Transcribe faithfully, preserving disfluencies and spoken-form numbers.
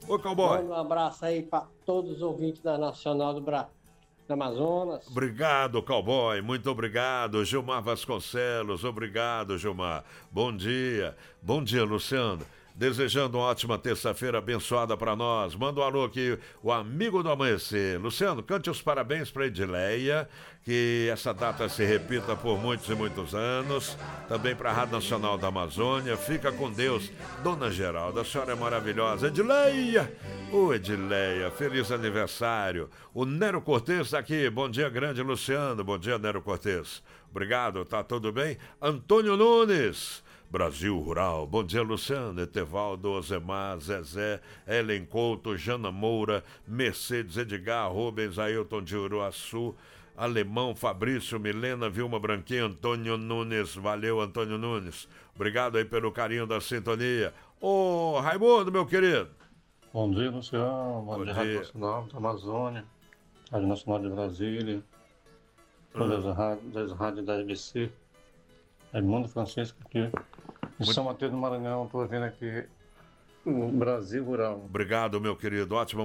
Ô, cowboy. Um abraço aí para todos os ouvintes da Nacional do Bra... do Amazonas. Obrigado, cowboy. Muito obrigado. Gilmar Vasconcelos. Obrigado, Gilmar. Bom dia. Bom dia, Luciano. Desejando uma ótima terça-feira abençoada para nós. Manda um alô aqui, o amigo do amanhecer. Luciano, cante os parabéns para Edileia, que essa data se repita por muitos e muitos anos. Também para a Rádio Nacional da Amazônia. Fica com Deus, Dona Geralda. A senhora é maravilhosa. Edileia! Ô, Edileia, feliz aniversário. O Nero Cortez está aqui. Bom dia, grande Luciano. Bom dia, Nero Cortez. Obrigado, tá tudo bem? Antônio Nunes. Brasil Rural, bom dia Luciano, Etevaldo, Ozemar, Zezé, Ellen Couto, Jana Moura, Mercedes, Edgar, Rubens, Ailton de Uruaçu, Alemão, Fabrício, Milena, Vilma Branquinho, Antônio Nunes, valeu Antônio Nunes, obrigado aí pelo carinho da sintonia. Ô Raimundo, meu querido. Bom dia Luciano, bom, bom dia, dia Rádio Nacional da Amazônia, Rádio Nacional de Brasília, todas hum. as rádios, das rádios da A B C. Edmundo Francisco aqui, em Muito... São Mateus do Maranhão, estou vendo aqui o Brasil Rural. Obrigado, meu querido, ótima